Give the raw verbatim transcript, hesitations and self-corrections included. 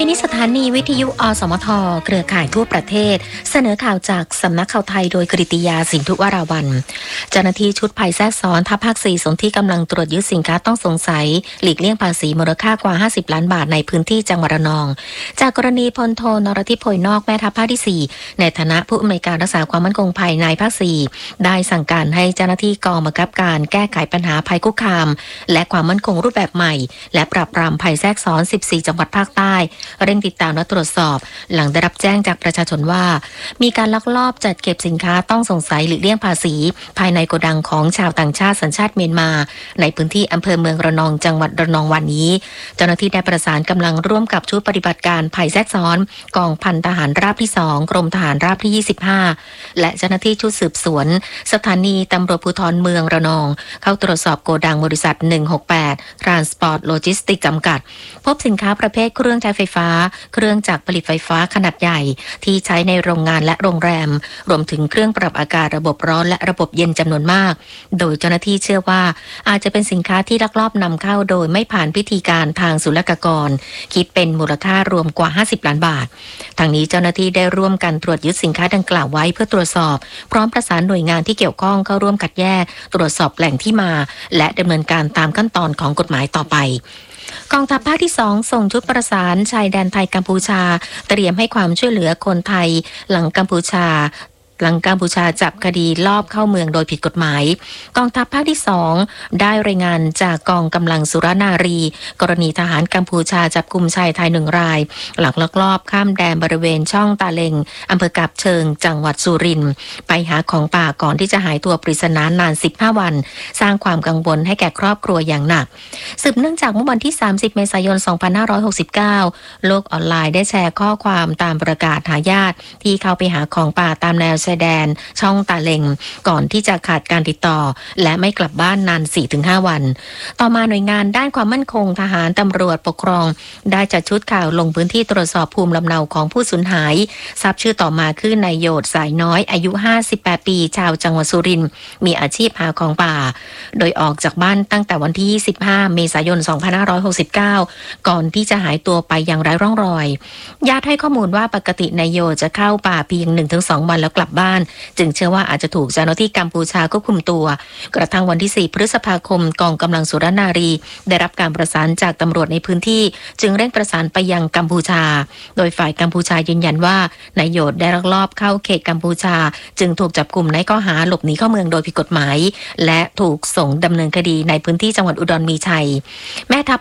นี้สถานีวิทยุอสมทเครือข่ายทั่วประเทศเสนอข่าวจากสำนักข่าวไทยโดยกฤติยาสินธุวราวัลย์เจ้าหน้าที่ชุดภัยแทรกซ้อนทัพภาคสี่สนที่กำลังตรวจยึดสินค้าต้องสงสัยหลีกเลี่ยงภาษีมูลค่ากว่าห้าสิบล้านบาทในพื้นที่จังหวัดระนองจากกรณีพลโทนรทิพย์ โพยนอกแม่ทัพภาคที่สี่ในฐานะผู้อำนวยการรักษาความมั่นคงภายในภาคสี่ได้สั่งการให้เจ้าหน้าที่กองบังคับการแก้ไขปัญหาภัยคุกคามและความมั่นคงรูปแบบใหม่และปราบปรามภัยแทรกซ้อนสิบสี่จังหวัดภาคใต้เร่งติดตามและตรวจสอบหลังได้รับแจ้งจากประชาชนว่ามีการลักลอบจัดเก็บสินค้าต้องสงสัยหลีกเลี่ยงภาษีภายในโกดังของชาวต่างชาติสัญชาติเมียนมาในพื้นที่อำเภอเมืองระนองจังหวัดระนองวันนี้เจ้าหน้าที่ได้ประสานกำลังร่วมกับชุดปฏิบัติการภัยแทรกซ้อนกองพันทหารราบที่สองกรมทหารราบที่ยี่สิบห้าและเจ้าหน้าที่ชุดสืบสวนสถานีตำรวจภูธรเมืองระนองเข้าตรวจสอบโกดังบริษัทหนึ่งหกแปด Transport Logistics จำกัดพบสินค้าประเภทเครื่องใช้ไฟฟ้าเครื่องจักรผลิตไฟฟ้าขนาดใหญ่ที่ใช้ในโรงงานและโรงแรมรวมถึงเครื่องปรับอากาศระบบร้อนและระบบเย็นจำนวนมากโดยเจ้าหน้าที่เชื่อว่าอาจจะเป็นสินค้าที่ลักลอบนำเข้าโดยไม่ผ่านพิธีการทางศุลกากรคิดเป็นมูลค่ารวมกว่าห้าสิบล้านบาททางนี้เจ้าหน้าที่ได้ร่วมกันตรวจยึดสินค้าดังกล่าวไว้เพื่อตรวจสอบพร้อมประสานหน่วยงานที่เกี่ยวข้องเข้าร่วมคัดแยกตรวจสอบแหล่งที่มาและดำเนินการตามขั้นตอนของกฎหมายต่อไปกองทัพภาคที่สองส่งชุดประสานชายแดนไทยกัมพูชาเตรียมให้ความช่วยเหลือคนไทยหลังกัมพูชาหลังกัมพูชาจับคดีลอบเข้าเมืองโดยผิดกฎหมายกองทัพภาคที่สองได้รายงานจากกองกำลังสุรนารีกรณีทหารกัมพูชาจับกุมชายไทยหนึ่งรายหลังลักลอบข้ามแดนบริเวณช่องตาเลงอำเภอกาบเชิงจังหวัดสุรินทร์ไปหาของป่าก่อนที่จะหายตัวปริศนานานสิบห้าวันสร้างความกังวลให้แก่ครอบครัวอย่างหนักสืบเนื่องจากเมื่อวันที่สามสิบเมษายนสองพันห้าร้อยหกสิบเก้าโลกออนไลน์ได้แชร์ข้อความตามประกาศหาญาติที่เข้าไปหาของป่าตามแนวชายแดนช่องตาเลงก่อนที่จะขาดการติดต่อและไม่กลับบ้านนาน สี่ถึงห้า วันต่อมาหน่วยงานด้านความมั่นคงทหารตำรวจปกครองได้จัดชุดข่าวลงพื้นที่ตรวจสอบภูมิลำเนาของผู้สูญหายทราบชื่อต่อมาคือนายโยดสายน้อยอายุห้าสิบแปดปีชาวจังหวัดสุรินทร์มีอาชีพหาของป่าโดยออกจากบ้านตั้งแต่วันที่ยี่สิบห้าเมษายนสองพันห้าร้อยหกสิบเก้าก่อนที่จะหายตัวไปอย่างไร้ร่องรอยญาติให้ข้อมูลว่าปกตินายโยดจะเข้าป่าเพียง หนึ่งถึงสอง วันแล้วกลับบ้านจึงเชื่อว่าอาจจะถูกเจ้าหน้าที่กัมพูชาควบคุมตัวกระทั่งวันที่สี่พฤษภาคมกองกำลังสุรนารีได้รับการประสานจากตำรวจในพื้นที่จึงเร่งประสานไปยังกัมพูชาโดยฝ่ายกัมพูชายืนยันว่านายโยดได้ลักลอบเข้าเขตกัมพูชาจึงถูกจับกุมในข้อหาหลบหนีเข้าเมืองโดยผิดกฎหมายและถูกส่งดำเนินคดีในพื้นที่จังหวัดอุดรมีชัยแม่ทัพ